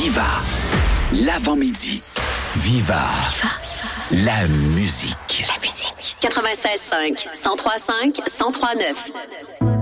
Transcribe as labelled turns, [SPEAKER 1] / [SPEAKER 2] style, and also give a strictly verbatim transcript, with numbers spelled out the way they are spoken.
[SPEAKER 1] Viva. L'avant-midi. Viva. Viva. La musique.
[SPEAKER 2] La musique. quatre-vingt-seize cinq, cent trois cinq, cent trois neuf.